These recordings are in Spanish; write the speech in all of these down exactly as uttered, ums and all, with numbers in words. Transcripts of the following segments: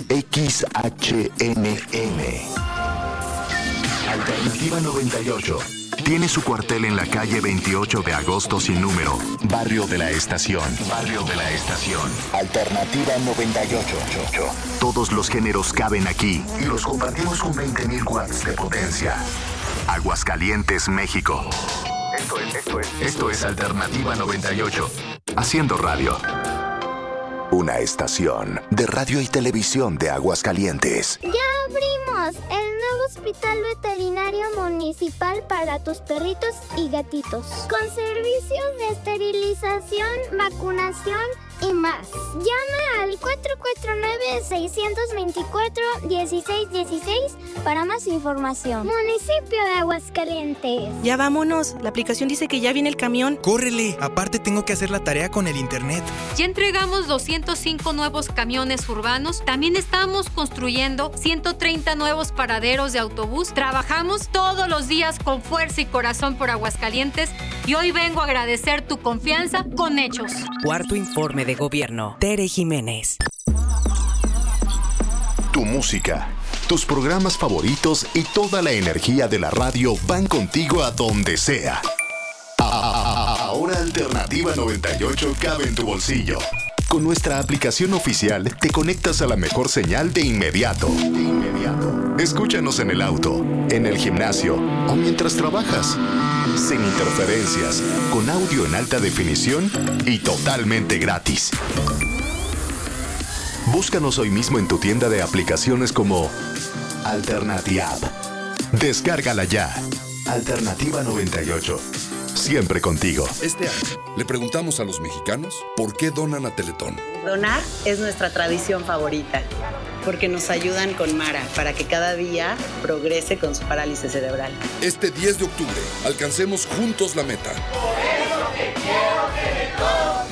X H N M. Alternativa noventa y ocho. Tiene su cuartel en la calle veintiocho de agosto sin número, Barrio de la Estación. Barrio de la Estación. Alternativa noventa y ocho. Todos los géneros caben aquí y los compartimos con veinte mil watts de potencia. Aguascalientes, México. Esto es, esto es, esto es Alternativa noventa y ocho. Haciendo radio. Una estación de radio y televisión de Aguascalientes. ¡Ya abrimos! El nuevo hospital veterinario municipal para tus perritos y gatitos. Con servicios de esterilización, vacunación y más. Llama al cuatro cuatro nueve, seis dos cuatro, uno seis uno seis para más información. Municipio de Aguascalientes. Ya vámonos. La aplicación dice que ya viene el camión. ¡Córrele! Aparte tengo que hacer la tarea con el internet. Ya entregamos doscientos cinco nuevos camiones urbanos. También estamos construyendo ciento treinta nuevos paraderos de autobús. Trabajamos todos los días con fuerza y corazón por Aguascalientes. Y hoy vengo a agradecer tu confianza con hechos. Cuarto informe de gobierno. Tere Jiménez. Tu música, tus programas favoritos y toda la energía de la radio van contigo a donde sea. Ahora Alternativa noventa y ocho cabe en tu bolsillo. Con nuestra aplicación oficial te conectas a la mejor señal de inmediato. De inmediato. Escúchanos en el auto, en el gimnasio o mientras trabajas. Sin interferencias, con audio en alta definición y totalmente gratis. Búscanos hoy mismo en tu tienda de aplicaciones como Alternativa. Descárgala ya. Alternativa noventa y ocho. Siempre contigo. Este año le preguntamos a los mexicanos por qué donan a Teletón. Donar es nuestra tradición favorita, porque nos ayudan con Mara para que cada día progrese con su parálisis cerebral. Este diez de octubre, alcancemos juntos la meta. Por eso te quiero, Teletón.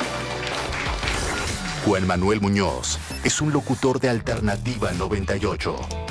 Juan Manuel Muñoz es un locutor de Alternativa noventa y ocho.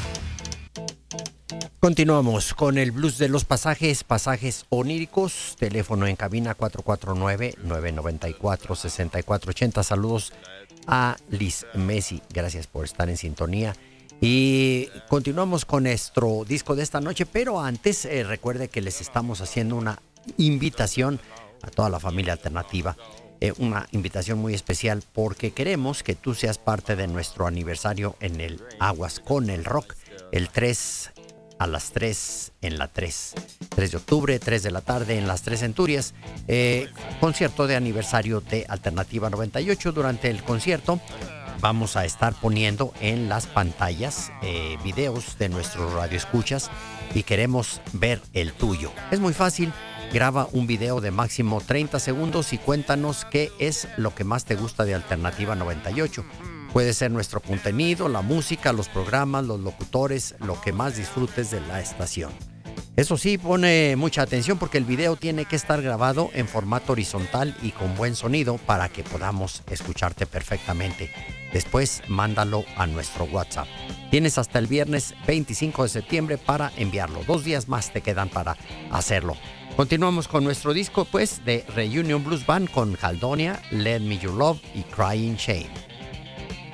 Continuamos con el blues de los pasajes, pasajes oníricos, teléfono en cabina cuatro cuatro nueve, nueve nueve cuatro, seis cuatro ocho cero. Saludos a Liz Messi, gracias por estar en sintonía. Y continuamos con nuestro disco de esta noche, pero antes eh, recuerde que les estamos haciendo una invitación a toda la familia alternativa. Eh, una invitación muy especial porque queremos que tú seas parte de nuestro aniversario en el Aguas con el Rock, el tres a las tres en la tres. tres de octubre, tres de la tarde en las tres Centurias. Eh, concierto de aniversario de Alternativa noventa y ocho. Durante el concierto vamos a estar poniendo en las pantallas eh, videos de nuestros radioescuchas y queremos ver el tuyo. Es muy fácil. Graba un video de máximo treinta segundos y cuéntanos qué es lo que más te gusta de Alternativa noventa y ocho. Puede ser nuestro contenido, la música, los programas, los locutores, lo que más disfrutes de la estación. Eso sí, pone mucha atención porque el video tiene que estar grabado en formato horizontal y con buen sonido para que podamos escucharte perfectamente. Después, mándalo a nuestro WhatsApp. Tienes hasta el viernes veinticinco de septiembre para enviarlo. Dos días más te quedan para hacerlo. Continuamos con nuestro disco, pues, de Reunion Blues Band con Caldonia, Let Me Your Love y Crying Shame.